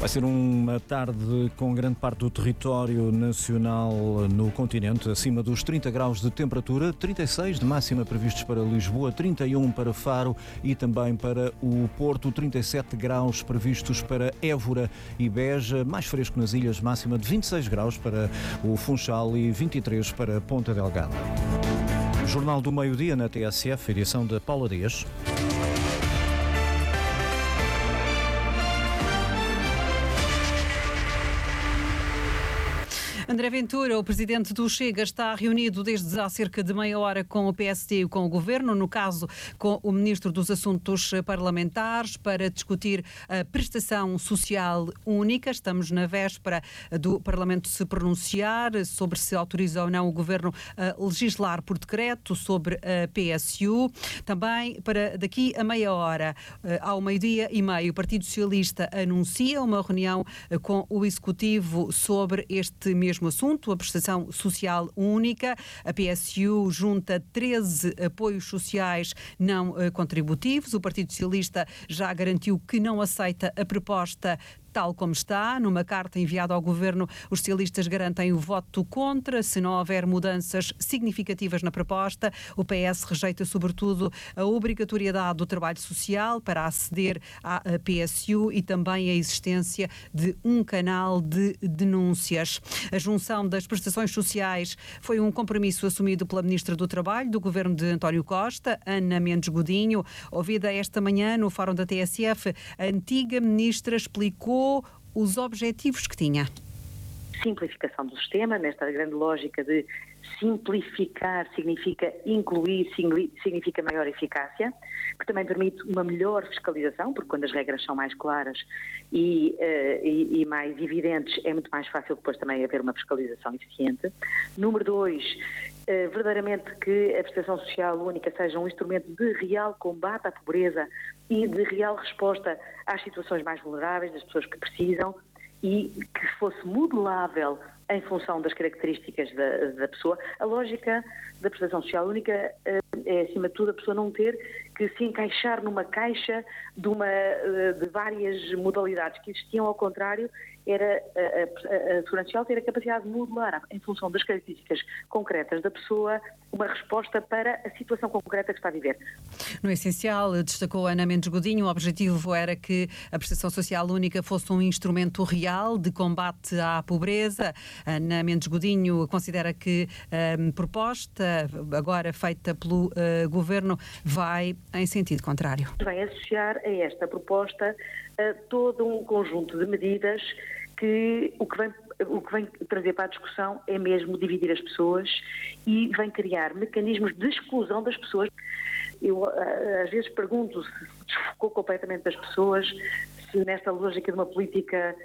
Vai ser uma tarde com grande parte do território nacional no continente, acima dos 30 graus de temperatura, 36 de máxima previstos para Lisboa, 31 para Faro e também para o Porto, 37 graus previstos para Évora e Beja, mais fresco nas ilhas, máxima de 26 graus para o Funchal e 23 para Ponta Delgada. Jornal do Meio-Dia na TSF, edição de Paula Dias. André Ventura, o presidente do Chega, está reunido desde há cerca de meia hora com o PSD e com o Governo, no caso com o Ministro dos Assuntos Parlamentares, para discutir a prestação social única. Estamos na véspera do Parlamento se pronunciar sobre se autoriza ou não o Governo a legislar por decreto sobre a PSU. Também para daqui a meia hora, ao meio-dia e meio, o Partido Socialista anuncia uma reunião com o Executivo sobre este mesmo assunto, a prestação social única. A PSU junta 13 apoios sociais não contributivos. O Partido Socialista já garantiu que não aceita a proposta tal como está. Numa carta enviada ao Governo, os socialistas garantem o voto contra se não houver mudanças significativas na proposta. O PS rejeita, sobretudo, a obrigatoriedade do trabalho social para aceder à PSU e também a existência de um canal de denúncias. A junção das prestações sociais foi um compromisso assumido pela Ministra do Trabalho do Governo de António Costa, Ana Mendes Godinho. Ouvida esta manhã no Fórum da TSF, a antiga Ministra explicou os objetivos que tinha. Simplificação do sistema, nesta grande lógica de simplificar significa incluir, significa maior eficácia, que também permite uma melhor fiscalização, porque quando as regras são mais claras e mais evidentes, é muito mais fácil depois também haver uma fiscalização eficiente. Número 2, verdadeiramente que a prestação social única seja um instrumento de real combate à pobreza e de real resposta às situações mais vulneráveis, das pessoas que precisam, e que fosse modelável em função das características da pessoa. A lógica da prestação social única é, acima de tudo, a pessoa não ter que se encaixar numa caixa de várias modalidades que existiam. Ao contrário, era a Segurança Social ter a capacidade de modelar, em função das características concretas da pessoa, uma resposta para a situação concreta que está a viver. No essencial, destacou Ana Mendes Godinho, o objetivo era que a prestação social única fosse um instrumento real de combate à pobreza. Ana Mendes Godinho considera que a proposta agora feita pelo Governo vai em sentido contrário. Vai associar a esta proposta todo um conjunto de medidas que o que vem trazer para a discussão é mesmo dividir as pessoas e vem criar mecanismos de exclusão das pessoas. Eu às vezes pergunto se desfocou completamente das pessoas, se nesta lógica de uma política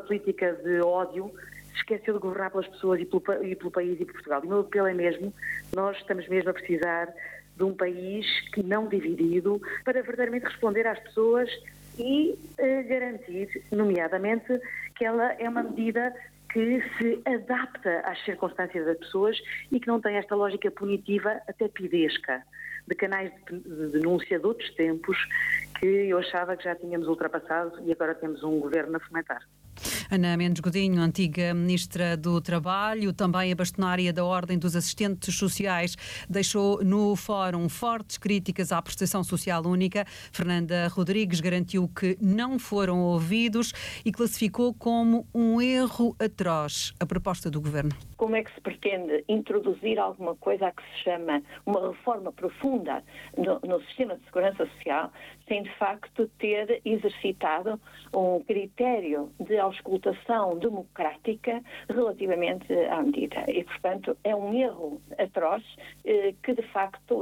de ódio se esqueceu de governar pelas pessoas e pelo país e por Portugal. E o meu apelo é mesmo, nós estamos mesmo a precisar de um país que não dividido para verdadeiramente responder às pessoas e garantir, nomeadamente, que ela é uma medida que se adapta às circunstâncias das pessoas e que não tem esta lógica punitiva até pidesca, de canais de denúncia de outros tempos que eu achava que já tínhamos ultrapassado e agora temos um governo a fomentar. Ana Mendes Godinho, antiga Ministra do Trabalho, também a bastonária da Ordem dos Assistentes Sociais, deixou no fórum fortes críticas à prestação social única. Fernanda Rodrigues garantiu que não foram ouvidos e classificou como um erro atroz a proposta do Governo. Como é que se pretende introduzir alguma coisa a que se chama uma reforma profunda no sistema de segurança social, sem de facto ter exercitado um critério de auscultação democrática relativamente à medida. E, portanto, é um erro atroz que de facto